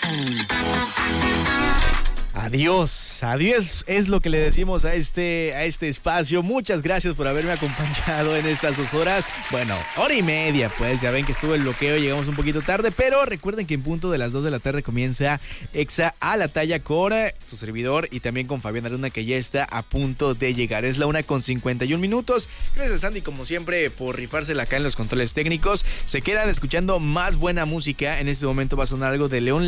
Adiós, adiós es lo que le decimos a este espacio. Muchas gracias por haberme acompañado en estas 2 horas. Bueno, hora y media, pues ya ven que estuvo el bloqueo, llegamos un poquito tarde, pero recuerden que en punto de las 2 de la tarde comienza Exa a la talla con su servidor y también con Fabián Luna, que ya está a punto de llegar. Es la 1:51. Gracias, Sandy, como siempre, por rifársela acá en los controles técnicos. Se quedan escuchando más buena música. En este momento va a sonar algo de León